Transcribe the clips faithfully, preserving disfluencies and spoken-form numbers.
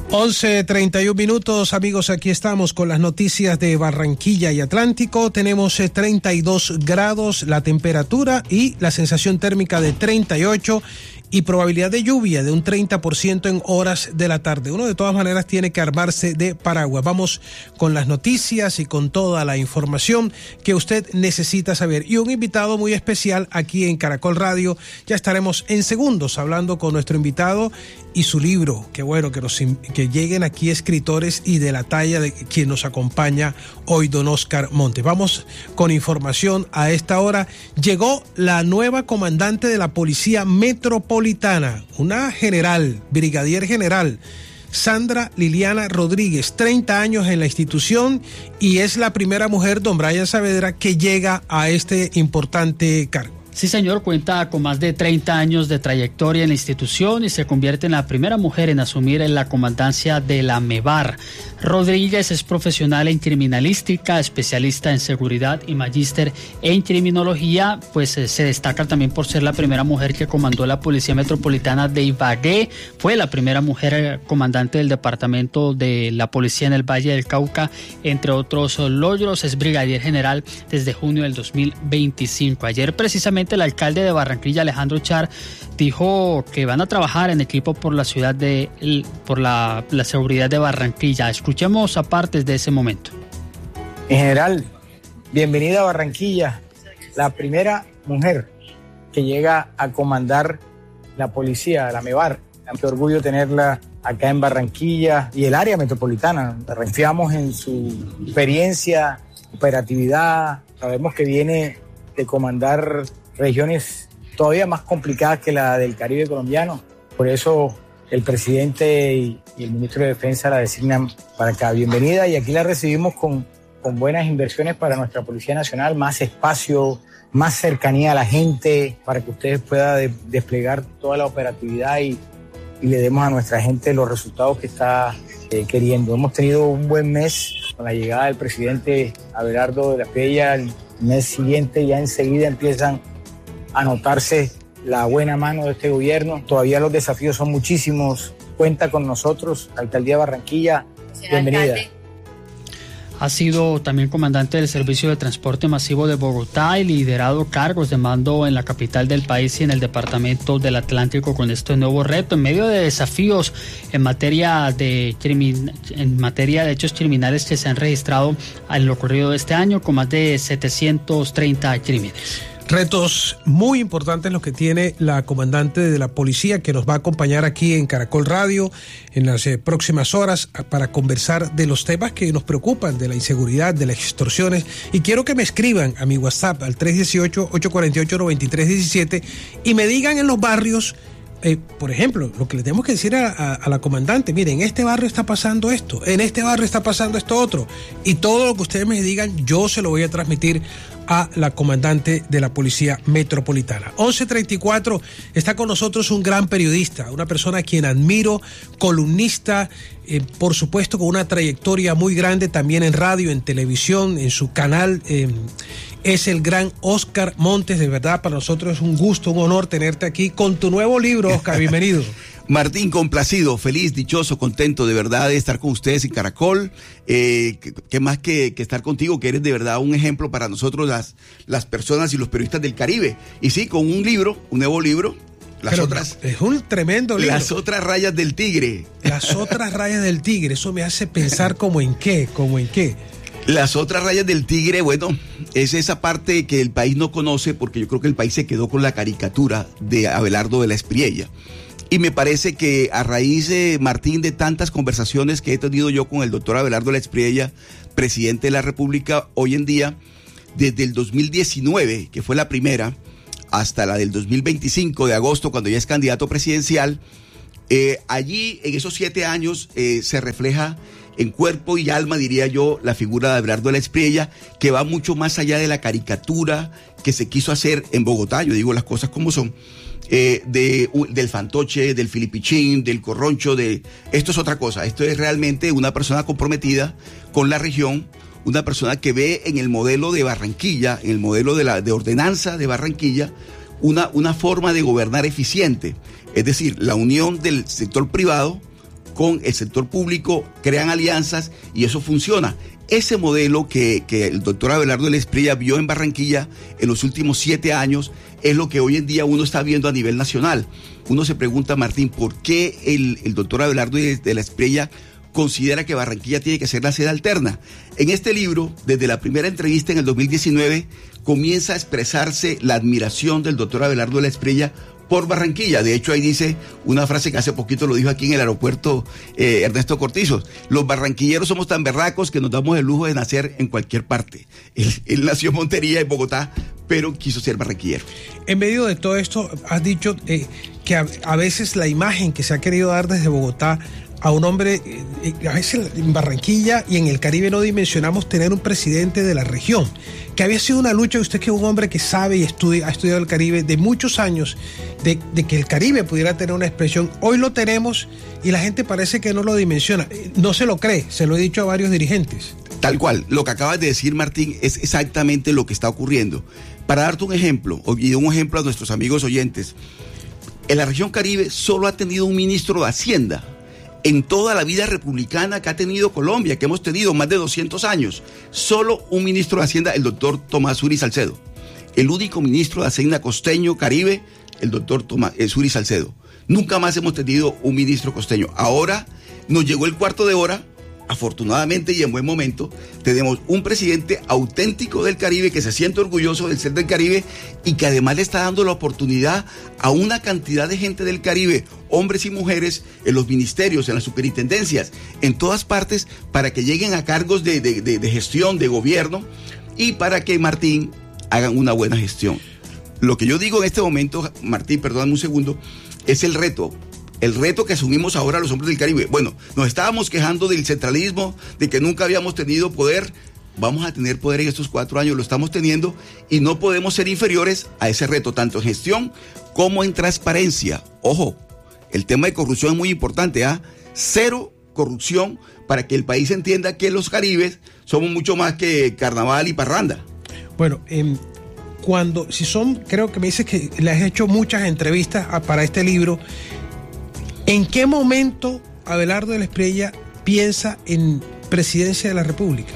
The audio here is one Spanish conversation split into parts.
once treinta y un minutos, amigos, aquí estamos con las noticias de Barranquilla y Atlántico. Tenemos eh, treinta y dos grados la temperatura y la sensación térmica de treinta y ocho y probabilidad de lluvia de un treinta por ciento en horas de la tarde. Uno de todas maneras tiene que armarse de paraguas. Vamos con las noticias y con toda la información que usted necesita saber. Y un invitado muy especial aquí en Caracol Radio. Ya estaremos en segundos hablando con nuestro invitado y su libro. Qué bueno que, nos, que lleguen aquí escritores y de la talla de quien nos acompaña hoy, don Oscar Montes. Vamos con información a esta hora. Llegó la nueva comandante de la Policía Metropolitana, una general, brigadier general, Sandra Liliana Rodríguez, treinta años en la institución y es la primera mujer, don Brian Saavedra, que llega a este importante cargo. Sí, señor, cuenta con más de treinta años de trayectoria en la institución y se convierte en la primera mujer en asumir en la comandancia de la MEBAR. Rodríguez es profesional en criminalística, especialista en seguridad y magíster en criminología, pues eh, se destaca también por ser la primera mujer que comandó la Policía Metropolitana de Ibagué, fue la primera mujer comandante del departamento de la Policía en el Valle del Cauca, entre otros logros. Es brigadier general desde junio del dos mil veinticinco. Ayer precisamente el alcalde de Barranquilla, Alejandro Char, dijo que van a trabajar en equipo por la ciudad de, por la, la seguridad de Barranquilla. Escuchemos a partes de ese momento. En general, bienvenida a Barranquilla, la primera mujer que llega a comandar la policía, la MEBAR. Qué orgullo tenerla acá en Barranquilla y el área metropolitana. Confiamos en su experiencia, operatividad. Sabemos que viene de comandar regiones todavía más complicadas que la del Caribe colombiano. Por eso el presidente y, y el ministro de Defensa la designan para acá. Bienvenida, y aquí la recibimos con, con buenas inversiones para nuestra Policía Nacional, más espacio, más cercanía a la gente, para que ustedes puedan de, desplegar toda la operatividad y, y le demos a nuestra gente los resultados que está eh, queriendo. Hemos tenido un buen mes con la llegada del presidente Abelardo de la Espriella. El mes siguiente ya enseguida empiezan a notarse la buena mano de este gobierno. Todavía los desafíos son muchísimos. Cuenta con nosotros, la Alcaldía de Barranquilla. Bienvenida. Ha sido también comandante del Servicio de Transporte Masivo de Bogotá y liderado cargos de mando en la capital del país y en el departamento del Atlántico con este nuevo reto. En medio de desafíos en materia de, crimin- en materia de hechos criminales que se han registrado en lo ocurrido este año, con más de setecientos treinta crímenes. Retos muy importantes los que tiene la comandante de la policía, que nos va a acompañar aquí en Caracol Radio en las eh, próximas horas para conversar de los temas que nos preocupan, de la inseguridad, de las extorsiones. Y quiero que me escriban a mi WhatsApp al tres uno ocho, ocho cuatro ocho, nueve tres uno siete y me digan en los barrios, eh, por ejemplo, lo que le tenemos que decir a, a, a la comandante: miren, en este barrio está pasando esto, en este barrio está pasando esto otro, y todo lo que ustedes me digan yo se lo voy a transmitir a la comandante de la Policía Metropolitana. once treinta y cuatro, está con nosotros un gran periodista, una persona a quien admiro, columnista, eh, por supuesto con una trayectoria muy grande también en radio, en televisión, en su canal. Eh, es el gran Oscar Montes. De verdad, para nosotros es un gusto, un honor tenerte aquí con tu nuevo libro, Oscar. Bienvenido. Martín, complacido, feliz, dichoso, contento de verdad de estar con ustedes en Caracol. Eh, ¿Qué más que, que estar contigo, que eres de verdad un ejemplo para nosotros, las, las personas y los periodistas del Caribe? Y sí, con un libro, un nuevo libro. Las Pero otras, es un tremendo libro. Las otras rayas del tigre. Las otras rayas del tigre. Eso me hace pensar como en qué, como en qué. Las otras rayas del tigre, bueno, es esa parte que el país no conoce, porque yo creo que el país se quedó con la caricatura de Abelardo de la Espriella. Y me parece que a raíz, de, Martín, de tantas conversaciones que he tenido yo con el doctor Abelardo de la Espriella, presidente de la República hoy en día, desde el dos mil diecinueve, que fue la primera, hasta la del dos mil veinticinco de agosto, cuando ya es candidato presidencial, eh, allí en esos siete años eh, se refleja en cuerpo y alma, diría yo, la figura de Abelardo de la Espriella, que va mucho más allá de la caricatura que se quiso hacer en Bogotá, yo digo las cosas como son, eh, de, del fantoche, del filipichín, del corroncho, de esto es otra cosa. Esto es realmente una persona comprometida con la región, una persona que ve en el modelo de Barranquilla, en el modelo de, la, de ordenanza de Barranquilla, una, una forma de gobernar eficiente, es decir, la unión del sector privado con el sector público, crean alianzas y eso funciona. Ese modelo que, que el doctor Abelardo de la Espriella vio en Barranquilla en los últimos siete años es lo que hoy en día uno está viendo a nivel nacional. Uno se pregunta, Martín, ¿por qué el, el doctor Abelardo de, de la Espriella considera que Barranquilla tiene que ser la sede alterna? En este libro, desde la primera entrevista en el dos mil diecinueve, comienza a expresarse la admiración del doctor Abelardo de la Espriella por Barranquilla. De hecho, ahí dice una frase que hace poquito lo dijo aquí en el aeropuerto eh, Ernesto Cortizos: los barranquilleros somos tan berracos que nos damos el lujo de nacer en cualquier parte. Él, él nació en Montería, en Bogotá, pero quiso ser barranquillero. En medio de todo esto, has dicho eh, que a, a veces la imagen que se ha querido dar desde Bogotá a un hombre, eh, a veces en Barranquilla y en el Caribe no dimensionamos tener un presidente de la región, que había sido una lucha, usted que es un hombre que sabe y estudia, ha estudiado el Caribe de muchos años, de, de que el Caribe pudiera tener una expresión. Hoy lo tenemos y la gente parece que no lo dimensiona, no se lo cree, se lo he dicho a varios dirigentes. Tal cual, lo que acabas de decir, Martín, es exactamente lo que está ocurriendo. Para darte un ejemplo, y un ejemplo a nuestros amigos oyentes, en la región Caribe solo ha tenido un ministro de Hacienda en toda la vida republicana que ha tenido Colombia, que hemos tenido más de doscientos años, solo un ministro de Hacienda, el doctor Tomás Uri Salcedo. El único ministro de Hacienda costeño, Caribe, el doctor Tomás eh, Uri Salcedo. Nunca más hemos tenido un ministro costeño. Ahora nos llegó el cuarto de hora, afortunadamente y en buen momento, tenemos un presidente auténtico del Caribe que se siente orgulloso de ser del Caribe y que además le está dando la oportunidad a una cantidad de gente del Caribe, hombres y mujeres, en los ministerios, en las superintendencias, en todas partes, para que lleguen a cargos de, de, de, de gestión, de gobierno, y para que, Martín, hagan una buena gestión. Lo que yo digo en este momento, Martín, perdóname un segundo, es el reto. El reto que asumimos ahora los hombres del Caribe. Bueno, nos estábamos quejando del centralismo, de que nunca habíamos tenido poder. Vamos a tener poder en estos cuatro años, lo estamos teniendo, y no podemos ser inferiores a ese reto, tanto en gestión como en transparencia. Ojo, el tema de corrupción es muy importante, ¿ah? ¿eh? Cero corrupción, para que el país entienda que los caribes somos mucho más que carnaval y parranda. Bueno, eh, cuando, si son, creo que me dices que le has hecho muchas entrevistas a, para este libro. ¿En qué momento Abelardo de la Espriella piensa en presidencia de la República?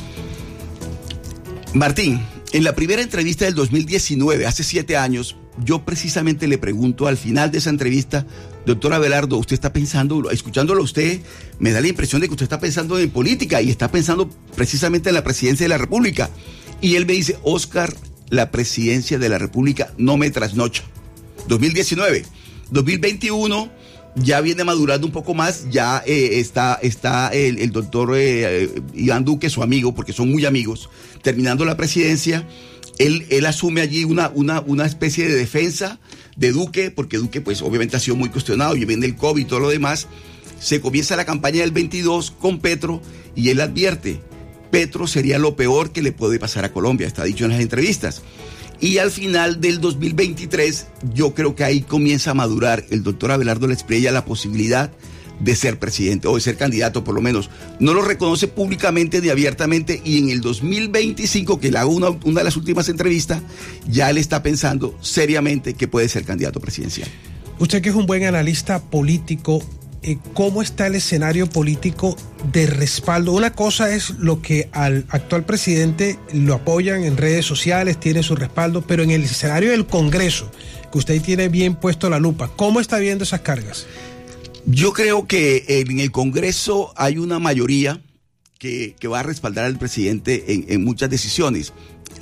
Martín, en la primera entrevista del dos mil diecinueve, hace siete años, yo precisamente le pregunto al final de esa entrevista: doctor Abelardo, usted está pensando, escuchándolo a usted, me da la impresión de que usted está pensando en política y está pensando precisamente en la presidencia de la República. Y él me dice: Oscar, la presidencia de la República no me trasnocha. dos mil diecinueve, dos mil veintiuno... ya viene madurando un poco más, ya eh, está, está el, el doctor eh, Iván Duque, su amigo, porque son muy amigos, terminando la presidencia. Él, él asume allí una, una, una especie de defensa de Duque, porque Duque pues obviamente ha sido muy cuestionado y viene el COVID y todo lo demás. Se comienza la campaña del veintidós con Petro y él advierte: Petro sería lo peor que le puede pasar a Colombia, está dicho en las entrevistas. Y al final del dos mil veintitrés, yo creo que ahí comienza a madurar el doctor Abelardo de la Espriella la posibilidad de ser presidente, o de ser candidato por lo menos. No lo reconoce públicamente ni abiertamente, y en el dos mil veinticinco, que le hago una, una de las últimas entrevistas, ya él está pensando seriamente que puede ser candidato presidencial. Usted, que es un buen analista político, Eh, ¿cómo está el escenario político de respaldo? Una cosa es lo que al actual presidente lo apoyan en redes sociales, tiene su respaldo, pero en el escenario del Congreso, que usted tiene bien puesto la lupa, ¿cómo está viendo esas cargas? Yo creo que en el Congreso hay una mayoría que, que va a respaldar al presidente en, en muchas decisiones,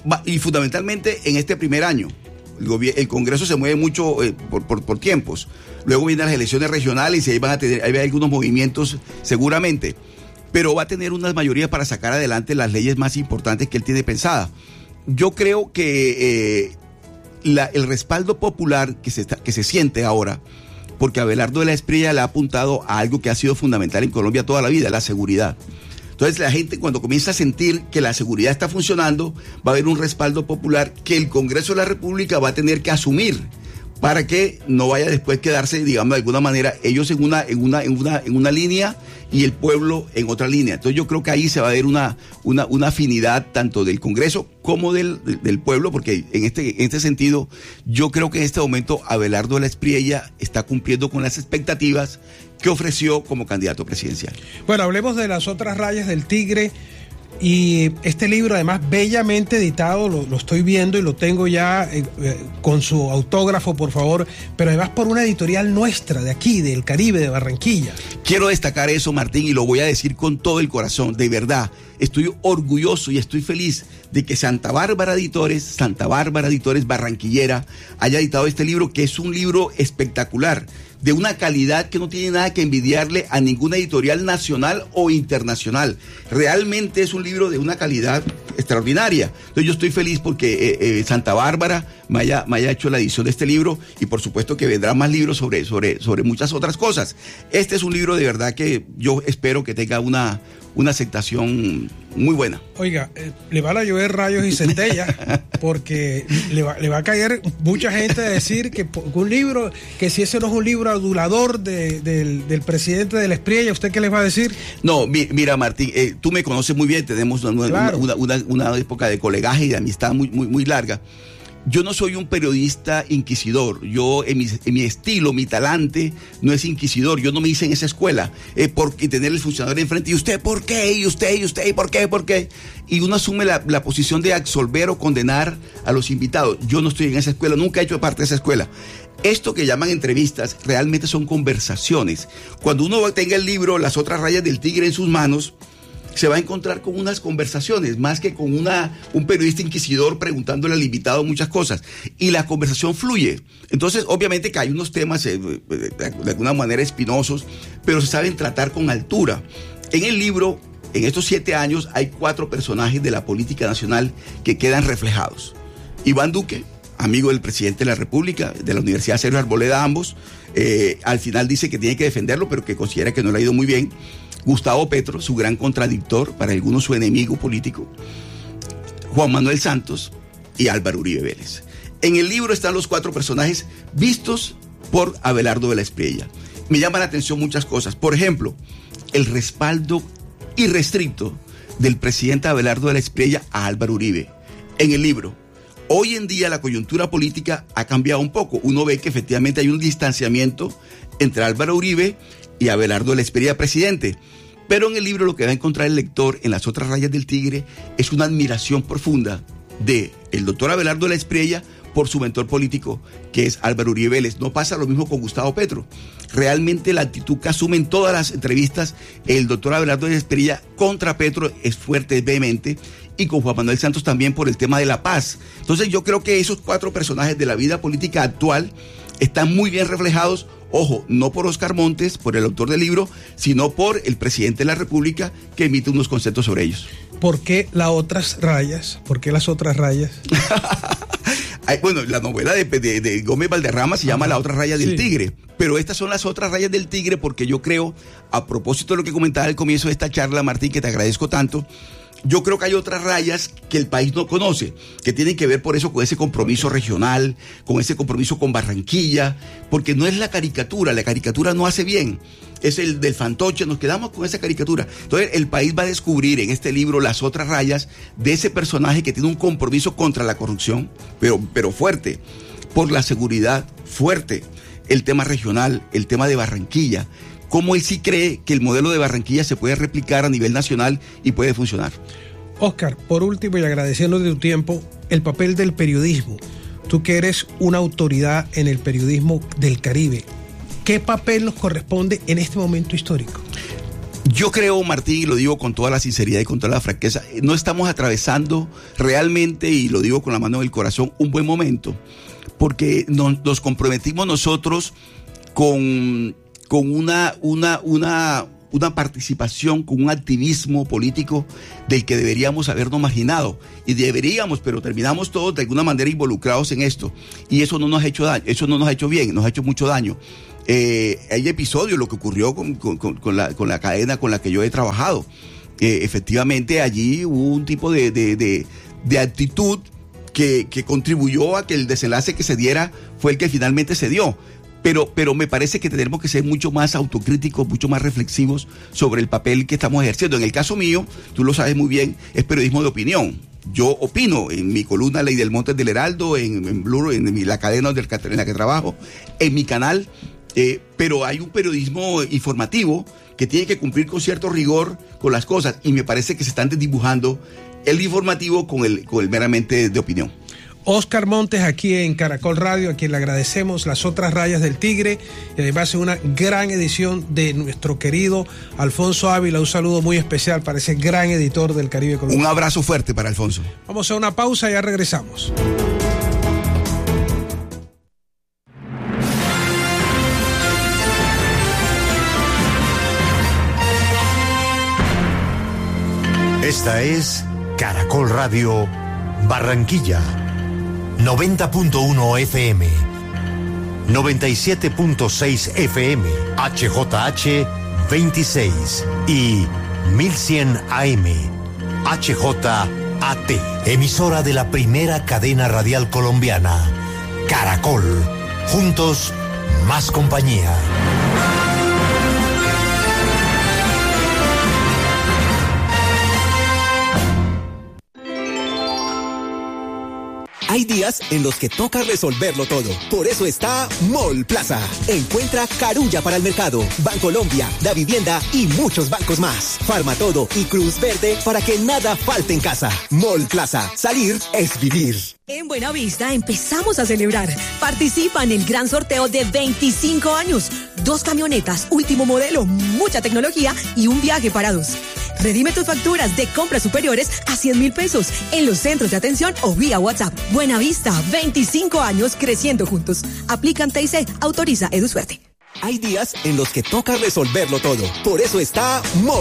y fundamentalmente en este primer año. El, gobierno, el Congreso se mueve mucho eh, por, por, por tiempos. Luego vienen las elecciones regionales y ahí van a tener, ahí hay algunos movimientos seguramente, pero va a tener unas mayorías para sacar adelante las leyes más importantes que él tiene pensada. Yo creo que eh, la, el respaldo popular que se, está, que se siente ahora, porque Abelardo de la Espriella le ha apuntado a algo que ha sido fundamental en Colombia toda la vida: la seguridad. Entonces la gente, cuando comienza a sentir que la seguridad está funcionando, va a haber un respaldo popular que el Congreso de la República va a tener que asumir para que no vaya después quedarse, digamos, de alguna manera, ellos en una, en una, en una, en una línea y el pueblo en otra línea. Entonces yo creo que ahí se va a ver una, una, una afinidad tanto del Congreso como del, del pueblo, porque en este, en este sentido, yo creo que en este momento Abelardo de la Espriella está cumpliendo con las expectativas que ofreció como candidato presidencial. Bueno, hablemos de las otras rayas del tigre. Y este libro, además, bellamente editado, lo, lo estoy viendo y lo tengo ya eh, eh, con su autógrafo, por favor, pero además por una editorial nuestra, de aquí, del Caribe, de Barranquilla. Quiero destacar eso, Martín, y lo voy a decir con todo el corazón, de verdad. Estoy orgulloso y estoy feliz de que Santa Bárbara Editores, Santa Bárbara Editores Barranquillera, haya editado este libro, que es un libro espectacular, de una calidad que no tiene nada que envidiarle a ninguna editorial nacional o internacional. Realmente es un libro de una calidad extraordinaria. Entonces yo estoy feliz porque eh, eh, Santa Bárbara me haya, me haya hecho la edición de este libro, y por supuesto que vendrán más libros sobre, sobre, sobre muchas otras cosas. Este es un libro de verdad que yo espero que tenga una, una aceptación muy buena. Oiga, eh, le van a llover rayos y centellas, porque le va, le va a caer mucha gente a decir que un libro, que si ese no es un libro adulador de, del, del presidente de la Espriella, ¿usted qué les va a decir? No, mi, mira, Martín, eh, tú me conoces muy bien, tenemos una, claro. una, una, una, una época de colegaje y de amistad muy, muy, muy larga. Yo no soy un periodista inquisidor. Yo, en mi, en mi estilo, mi talante, no es inquisidor. Yo no me hice en esa escuela eh, por tener el funcionario enfrente. ¿Y usted por qué? ¿Y usted? ¿Y usted? ¿Y por qué? ¿Por qué? Y uno asume la, la posición de absolver o condenar a los invitados. Yo no estoy en esa escuela, nunca he hecho parte de esa escuela. Esto que llaman entrevistas realmente son conversaciones. Cuando uno tenga el libro Las otras rayas del tigre en sus manos, se va a encontrar con unas conversaciones, más que con una, un periodista inquisidor preguntándole al invitado muchas cosas. Y la conversación fluye. Entonces, obviamente que hay unos temas eh, de, de alguna manera espinosos, pero se saben tratar con altura. En el libro, en estos siete años, hay cuatro personajes de la política nacional que quedan reflejados. Iván Duque, amigo del presidente de la República, de la Universidad Sergio Arboleda, ambos. Eh, al final dice que tiene que defenderlo, pero que considera que no le ha ido muy bien. Gustavo Petro, su gran contradictor, para algunos su enemigo político. Juan Manuel Santos y Álvaro Uribe Vélez. En el libro están los cuatro personajes vistos por Abelardo de la Espriella. Me llaman la atención muchas cosas. Por ejemplo, el respaldo irrestricto del presidente Abelardo de la Espriella a Álvaro Uribe. En el libro, hoy en día la coyuntura política ha cambiado un poco. Uno ve que efectivamente hay un distanciamiento entre Álvaro Uribe y Abelardo de la Espriella, presidente. Pero en el libro lo que va a encontrar el lector en Las otras rayas del tigre es una admiración profunda de el doctor Abelardo de la Espriella por su mentor político, que es Álvaro Uribe Vélez. No pasa lo mismo con Gustavo Petro. Realmente la actitud que asume en todas las entrevistas el doctor Abelardo de la Espriella contra Petro es fuerte, es vehemente, y con Juan Manuel Santos también por el tema de la paz. Entonces yo creo que esos cuatro personajes de la vida política actual están muy bien reflejados. Ojo, no por Oscar Montes, por el autor del libro, sino por el presidente de la República, que emite unos conceptos sobre ellos. ¿Por qué las otras rayas? ¿Por qué las otras rayas? Bueno, la novela de, de, de Gómez Valderrama se llama La otra raya del sí. tigre, pero estas son las otras rayas del tigre porque yo creo, a propósito de lo que comentaba al comienzo de esta charla, Martín, que te agradezco tanto, yo creo que hay otras rayas que el país no conoce, que tienen que ver por eso con ese compromiso regional, con ese compromiso con Barranquilla, porque no es la caricatura, la caricatura no hace bien, es el del fantoche, nos quedamos con esa caricatura. Entonces el país va a descubrir en este libro las otras rayas de ese personaje que tiene un compromiso contra la corrupción, pero, pero fuerte, por la seguridad, fuerte, el tema regional, el tema de Barranquilla, cómo él sí cree que el modelo de Barranquilla se puede replicar a nivel nacional y puede funcionar. Oscar, por último y agradeciendo de tu tiempo, el papel del periodismo. Tú que eres una autoridad en el periodismo del Caribe, ¿qué papel nos corresponde en este momento histórico? Yo creo, Martín, y lo digo con toda la sinceridad y con toda la franqueza, no estamos atravesando realmente, y lo digo con la mano en el corazón, un buen momento, porque nos, nos comprometimos nosotros con... con una, una, una, una participación, con un activismo político del que deberíamos habernos marginado. Y deberíamos, pero terminamos todos de alguna manera involucrados en esto. Y eso no nos ha hecho daño, eso no nos ha hecho bien, nos ha hecho mucho daño. Eh, hay episodios, lo que ocurrió con, con, con, la, con la cadena con la que yo he trabajado. Eh, efectivamente, allí hubo un tipo de, de, de, de actitud que, que contribuyó a que el desenlace que se diera fue el que finalmente se dio. Pero, pero me parece que tenemos que ser mucho más autocríticos, mucho más reflexivos sobre el papel que estamos ejerciendo. En el caso mío, tú lo sabes muy bien, es periodismo de opinión. Yo opino en mi columna Ley del Monte del Heraldo, en, en Blue, en mi, la cadena del, en la que trabajo, en mi canal, eh, pero hay un periodismo informativo que tiene que cumplir con cierto rigor con las cosas, y me parece que se están desdibujando el informativo con el, con el meramente de opinión. Oscar Montes aquí en Caracol Radio, a quien le agradecemos las otras rayas del Tigre, y además una gran edición de nuestro querido Alfonso Ávila. Un saludo muy especial para ese gran editor del Caribe colombiano. Un abrazo fuerte para Alfonso. Vamos a una pausa y ya regresamos. Esta es Caracol Radio Barranquilla. noventa punto uno F M, noventa y siete punto seis F M, H J H veintiséis y mil cien A M, H J A T, emisora de la primera cadena radial colombiana, Caracol. Juntos, más compañía. Hay días en los que toca resolverlo todo. Por eso está Mall Plaza. Encuentra Carulla para el mercado, Bancolombia, La Vivienda y muchos bancos más. Farmatodo y Cruz Verde para que nada falte en casa. Mall Plaza. Salir es vivir. En Buenavista empezamos a celebrar. Participa en el gran sorteo de veinticinco años. Dos camionetas, último modelo, mucha tecnología y un viaje para dos. Redime tus facturas de compras superiores a cien mil pesos en los centros de atención o vía WhatsApp. Buenavista, veinticinco años creciendo juntos. Aplican T I C, autoriza EduSuerte. Hay días en los que toca resolverlo todo. Por eso está Mall